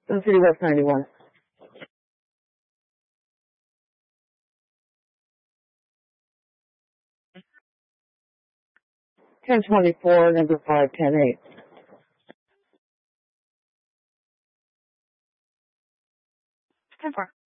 Sun City West 91. 1024, number 5108. 10-4.